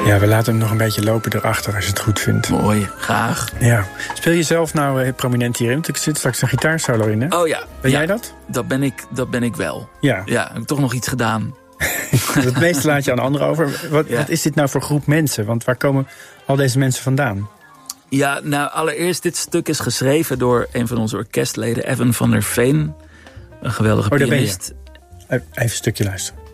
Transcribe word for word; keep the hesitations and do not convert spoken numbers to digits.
Ja, we laten hem nog een beetje lopen erachter als je het goed vindt. Mooi, graag. Ja. Speel je zelf nou uh, prominent hierin? Want ik zit straks een gitaarsolo in, hè? Oh ja. Ben ja, jij dat? Dat ben ik, dat ben ik wel. Ja. Ja, heb ik toch nog iets gedaan. Het meeste laat je aan anderen over. Wat, ja. wat is dit nou voor groep mensen? Want waar komen al deze mensen vandaan? Ja, nou, allereerst, dit stuk is geschreven door een van onze orkestleden, Evan van der Veen. Een geweldige oh, daar pianist. ben je. Even een stukje luisteren.